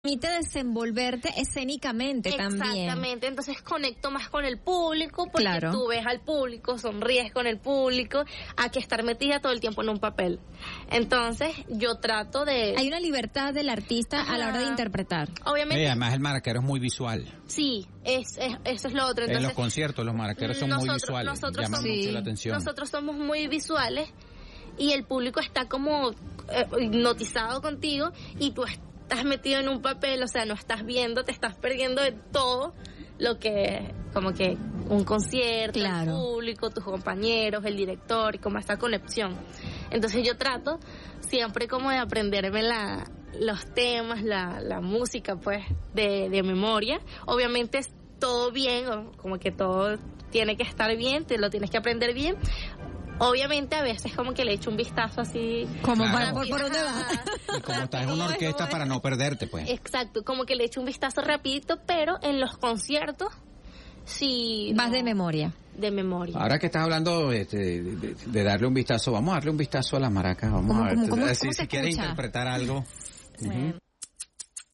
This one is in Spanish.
permite desenvolverte escénicamente también. Exactamente, entonces conecto más con el público porque tú ves al público, sonríes con el público, a que estar metida todo el tiempo en un papel. Entonces yo trato de... Hay una libertad del artista a la hora de interpretar. Obviamente. Además el maraquero es muy visual. Sí, eso es lo otro. Entonces, en los conciertos los maraqueros son muy visuales, llaman mucho la atención. Nosotros somos muy visuales y el público está como hipnotizado contigo y tú estás metido en un papel, o sea, no estás viendo, te estás perdiendo de todo lo que, como que un concierto, el público, tus compañeros, el director, y como esta conexión. Entonces yo trato siempre como de aprenderme los temas, la música, pues, de memoria. Obviamente es todo bien, como que todo tiene que estar bien, te lo tienes que aprender bien. Obviamente a veces como que le echo un vistazo así. Como por dónde va. Y como estás en una orquesta para no perderte, pues. Exacto, como que le echo un vistazo rapidito, pero en los conciertos sí. Vas de memoria. De memoria. Ahora que estás hablando de darle un vistazo, vamos a darle un vistazo a la maraca. Vamos a ver ¿Cómo si quieres interpretar algo. Bueno.